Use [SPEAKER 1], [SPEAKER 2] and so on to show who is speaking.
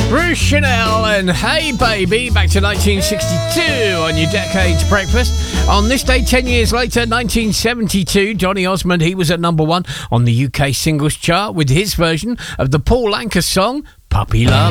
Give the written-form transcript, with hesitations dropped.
[SPEAKER 1] Bruce Chanel and Hey Baby, back to 1962 on your Decades Breakfast. On this day, 10 years later, 1972, Johnny Osmond, he was at number one on the UK singles chart with his version of the Paul Anka song, Puppy Love.